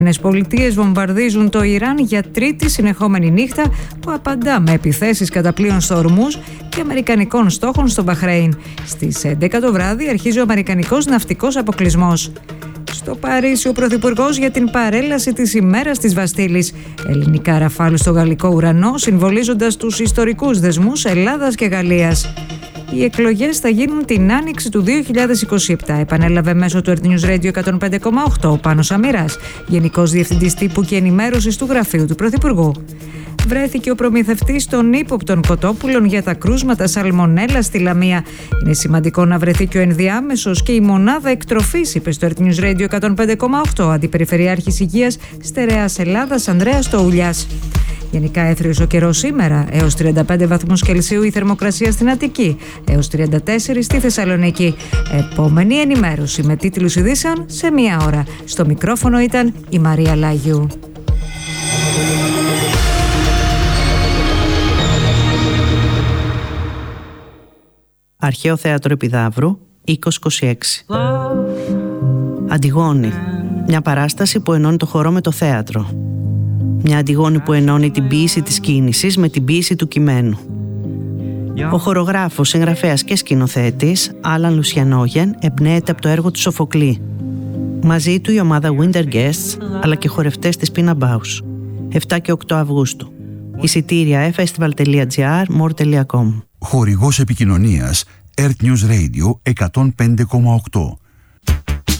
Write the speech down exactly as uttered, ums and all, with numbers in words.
Οι Πολιτείες βομβαρδίζουν το Ιράν για τρίτη συνεχόμενη νύχτα που απαντά με επιθέσεις κατά πλοίων στο Ορμούζ και αμερικανικών στόχων στο Μπαχρέιν. Στις έντεκα το βράδυ αρχίζει ο αμερικανικός ναυτικός αποκλεισμός. Στο Παρίσι ο Πρωθυπουργός για την παρέλαση της ημέρας της Βαστίλης. Ελληνικά ραφάλ στο γαλλικό ουρανό, συμβολίζοντας τους ιστορικούς δεσμούς Ελλάδας και Γαλλίας. Οι εκλογές θα γίνουν την άνοιξη του δύο χιλιάδες είκοσι επτά, επανέλαβε μέσω του Earth News Radio εκατόν πέντε κόμμα οκτώ ο Πάνος Αμυράς, Γενικός Διευθυντής Τύπου και Ενημέρωσης του Γραφείου του Πρωθυπουργού. Βρέθηκε ο προμηθευτής των ύποπτων κοτόπουλων για τα κρούσματα σαλμονέλα στη Λαμία. Είναι σημαντικό να βρεθεί και ο ενδιάμεσος και η μονάδα εκτροφής, είπε στο Earth News Radio εκατόν πέντε κόμμα οκτώ Αντιπεριφερειάρχης Υγείας Στερεάς Ελλάδας Ανδρέας Τοουλιάς. Γενικά έθριος ο καιρός σήμερα, έως τριάντα πέντε βαθμούς Κελσίου η θερμοκρασία στην Αττική, έως τριάντα τέσσερα στη Θεσσαλονίκη. Επόμενη ενημέρωση με τίτλους ειδήσεων σε μία ώρα. Στο μικρόφωνο ήταν η Μαρία Λάγιου. Αρχαίο Θέατρο Επιδαύρου, είκοσι είκοσι έξι. Αντιγόνη. Μια παράσταση που ενώνει το χορό με το θέατρο. Μια Αντιγόνη που ενώνει την ποίηση της κίνησης με την ποίηση του κειμένου. Ο χορογράφος, συγγραφέας και σκηνοθέτης Άλαν Λουσιανόγεν εμπνέεται από το έργο του Σοφοκλή. Μαζί του η ομάδα Winter Guests αλλά και χορευτές της Pina Bausch. επτά και οκτώ Αυγούστου. Εισιτήρια festival τελεία gr, more τελεία com. Χορηγός επικοινωνίας Earth News Radio εκατόν πέντε κόμμα οκτώ.